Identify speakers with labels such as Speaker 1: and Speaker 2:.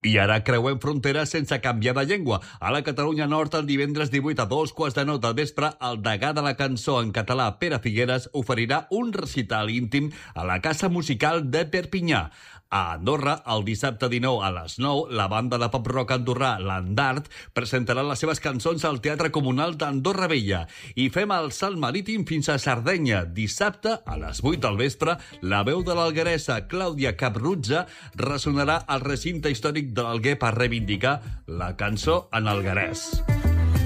Speaker 1: I ara creuem fronteres sense canviar de llengua. A la Catalunya Nord, el divendres 18 a 2:15 del vespre, el degà de la cançó en català, Pere Figueres, oferirà un recital íntim a la Casa Musical de Perpinyà. A Andorra, el dissabte 19 a les 9, la banda de pop-rock andorrà Landart presentarà les seves cançons al Teatre Comunal d'Andorra Vella. I fem el salt marítim fins a Sardenya. Dissabte, a les 8 del vespre, la veu de l'algueresa Clàudia Capruzza ressonarà al recinte històric de l'Alguer per reivindicar la cançó en alguerès.